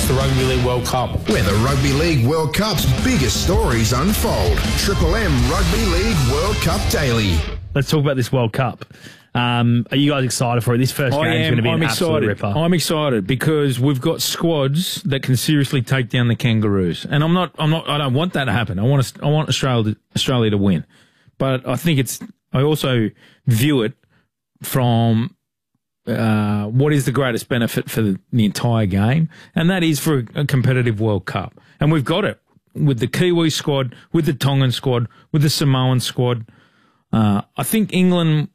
the Rugby League World Cup, where the Rugby League World Cup's biggest stories unfold. Triple M Rugby League World Cup Daily. Let's talk about this World Cup. Are you guys excited for it? This first game is going to be an absolute ripper. I'm excited because we've got squads that can seriously take down the Kangaroos, and I don't want that to happen. I want Australia to win, but I also view it from what is the greatest benefit for the entire game, and that is for a competitive World Cup. And we've got it with the Kiwi squad, with the Tongan squad, with the Samoan squad. I think England.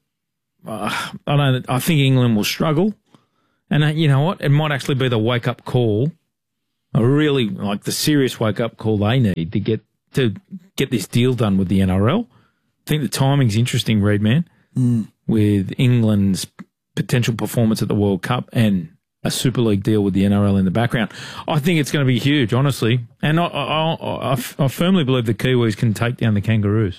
I think England will struggle, and you know what? It might actually be the wake-up call, the serious wake-up call they need to get this deal done with the NRL. I think the timing's interesting, Reed, man, with England's potential performance at the World Cup and a Super League deal with the NRL in the background. I think it's going to be huge, honestly, and I firmly believe the Kiwis can take down the Kangaroos.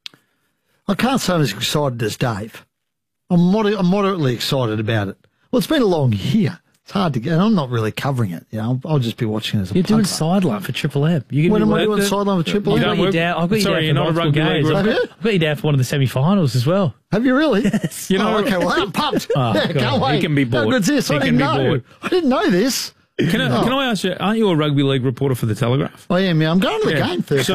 I can't say I'm as excited as Dave. I'm moderately excited about it. Well, it's been a long year. It's hard to get, and I'm not really covering it. I'll just be watching it as a You're doing sideline for Triple M. When am I doing sideline for Triple M? I've got you down for multiple games. I've got you down for one of the semi-finals as well. Have you really? Yes. Okay, well, I'm pumped. Can't wait. He can be bored. How good's this? I didn't know this. Can I ask you, aren't you a rugby league reporter for The Telegraph? I am, yeah. I'm going to the game Thursday.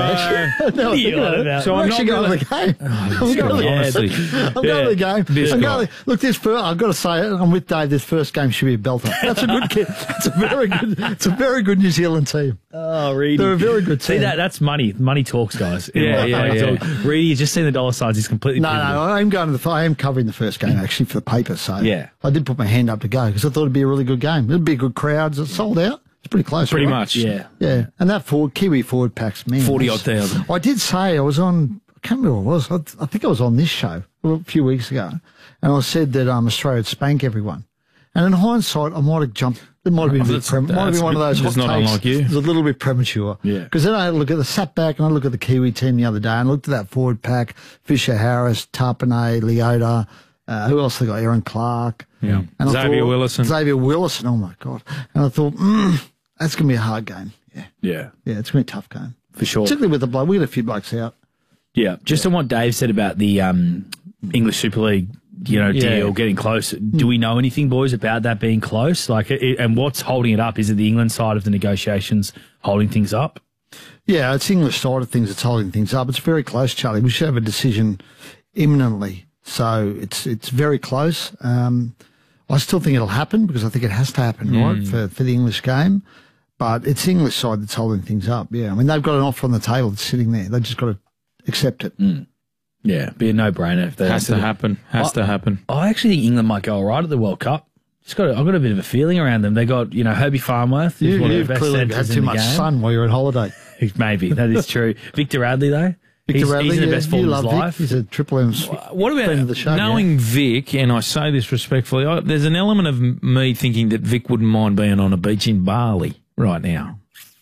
I'm actually going to the game. I'm going to the game. Look, I've got to say, I'm with Dave, this first game should be a belter. That's a good kid. It's a very good New Zealand team. Oh, Reedy. They're a very good team. See, that's money. Money talks, guys. Yeah. Reedy, you just seen the dollar signs. He's completely No, I am covering the first game, actually, for the paper. So yeah. I did put my hand up to go because I thought it'd be a really good game. It'd be a good crowd. It's sold out. It's pretty close. Pretty right? much. Yeah. Yeah. And that Kiwi forward pack's, man. 40-odd thousand. I did say I was on, I can't remember what it was. I think I was on this show a few weeks ago. And I said that Australia would spank everyone. And in hindsight, I might have jumped. It might have been one of those hot takes. Not unlike you. It was a little bit premature. Yeah. Because then I sat back and I looked at the Kiwi team the other day and looked at that forward pack. Fisher Harris, Tarpanay, Leota. Who else they got? Aaron Clark. Yeah. And Xavier Willison. Oh, my God. And I thought, that's going to be a hard game. Yeah, it's going to be a tough game. For sure. Particularly with the bloke. We got a few blokes out. Yeah. Just on what Dave said about the English Super League, deal getting close. Do we know anything, boys, about that being close? And what's holding it up? Is it the England side of the negotiations holding things up? Yeah, it's the English side of things that's holding things up. It's very close, Charlie. We should have a decision imminently. So it's very close. I still think it'll happen because I think it has to happen, right, for the English game. But it's the English side that's holding things up, yeah. I mean, they've got an offer on the table that's sitting there. They've just got to accept it. Yeah, be a no-brainer. Has to happen. I actually think England might go all right at the World Cup. I've got a bit of a feeling around them. They got, Herbie Farnworth. You've clearly had too much sun while you're on holiday. Maybe, that is true. Victor Radley, though. He's in the best form of his life. He's a Triple M. What about the show, knowing Vic, and I say this respectfully, there's an element of me thinking that Vic wouldn't mind being on a beach in Bali right now.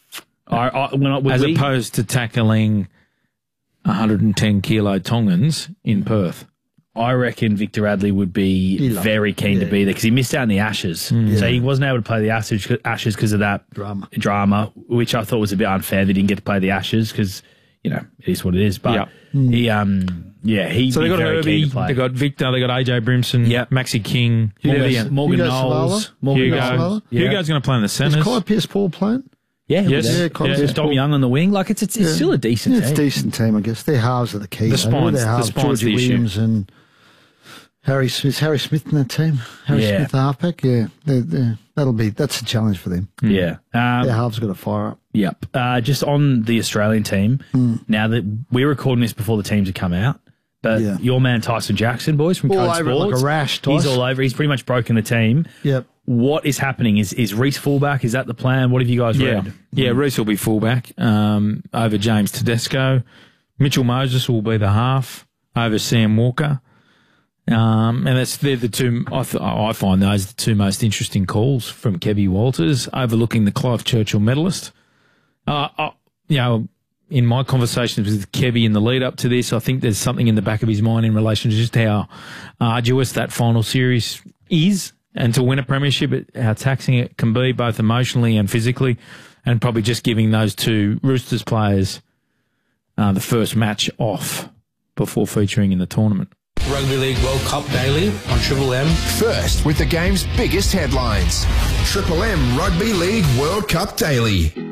Opposed to tackling 110-kilo Tongans in Perth. I reckon Victor Radley would be very keen to be there because he missed out on the Ashes. So he wasn't able to play the Ashes because of that drama, which I thought was a bit unfair that he didn't get to play the Ashes because, it is what it is. But he So they got Herbie, they got Victor, they got AJ Brimson, Maxi King, Morgan Knowles, Hugo. Hugo's going to play in the centres. Is Kai Pierce-Paul playing? Yeah, Dom Young on the wing. It's still a decent team. It's a decent team, I guess. Their halves are the key. The spine's Georgie Williams and Harry Smith. Harry Smith in that team. Smith, the halfback. Yeah, that's a challenge for them. Yeah, their halves got to fire up. Yep. Just on the Australian team. Now that we're recording this before the teams have come out, but your man Tyson Jackson, boys from Code Sports, like a rash. He's all over. He's pretty much broken the team. Yep. What is happening? Is Reece fullback? Is that the plan? What have you guys read? Yeah, Reece will be fullback over James Tedesco. Mitchell Moses will be the half over Sam Walker. And they're the two, I find those the two most interesting calls from Kevy Walters, overlooking the Clive Churchill medalist. In my conversations with Kevy in the lead up to this, I think there's something in the back of his mind in relation to just how arduous that final series is And to win a premiership, how taxing it can be, both emotionally and physically, and probably just giving those two Roosters players the first match off before featuring in the tournament. Rugby League World Cup Daily on Triple M. First with the game's biggest headlines. Triple M Rugby League World Cup Daily.